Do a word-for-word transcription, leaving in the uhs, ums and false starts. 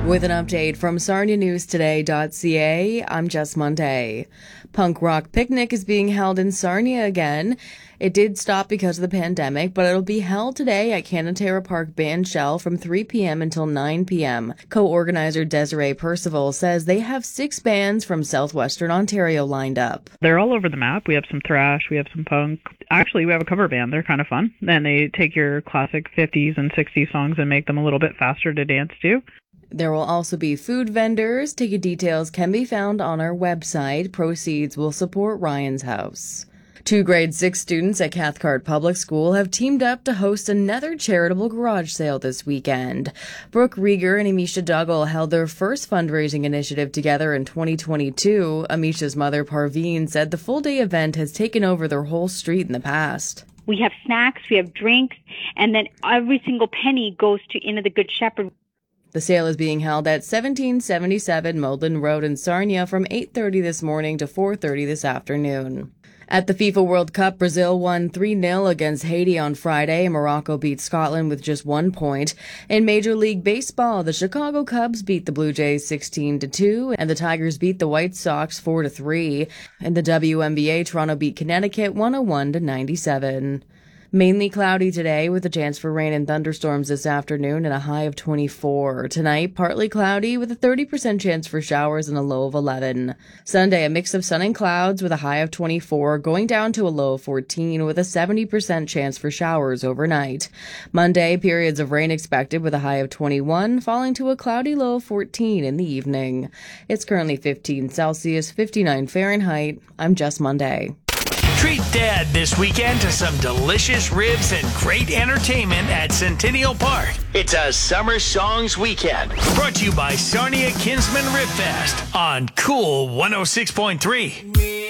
With an update from Sarnia News Today dot C A, I'm Jess Monday. Punk Rock Picnic is being held in Sarnia again. It did stop because of the pandemic, but it'll be held today at Canatera Park Band Shell from three p.m. until nine p.m. Co-organizer Desiree Percival says they have six bands from southwestern Ontario lined up. They're all over the map. We have some thrash, we have some punk. Actually, we have a cover band. They're kind of fun. And they take your classic fifties and sixties songs and make them a little bit faster to dance to. There will also be food vendors. Ticket details can be found on our website. Proceeds will support Ryan's House. Two grade six students at Cathcart Public School have teamed up to host another charitable garage sale this weekend. Brooke Rieger and Amisha Duggal held their first fundraising initiative together in twenty twenty-two. Amisha's mother, Parveen, said the full-day event has taken over their whole street in the past. We have snacks, we have drinks, and then every single penny goes to Inn of the Good Shepherd. The sale is being held at seventeen seventy-seven Moldon Road in Sarnia from eight thirty this morning to four thirty this afternoon. At the FIFA World Cup, Brazil won three nil against Haiti on Friday. Morocco beat Scotland with just one point. In Major League Baseball, the Chicago Cubs beat the Blue Jays sixteen to two, and the Tigers beat the White Sox four to three. In the W N B A, Toronto beat Connecticut one oh one to ninety-seven. Mainly cloudy today with a chance for rain and thunderstorms this afternoon and a high of twenty-four. Tonight, partly cloudy with a thirty percent chance for showers and a low of eleven. Sunday, a mix of sun and clouds with a high of twenty-four, going down to a low of fourteen with a seventy percent chance for showers overnight. Monday, periods of rain expected with a high of twenty-one, falling to a cloudy low of fourteen in the evening. It's currently fifteen Celsius, fifty-nine Fahrenheit. I'm Jess Monday. Treat Dad this weekend to some delicious ribs and great entertainment at Centennial Park. It's a Summer Songs Weekend. Brought to you by Sarnia Kinsman Rib Fest on Cool one oh six point three.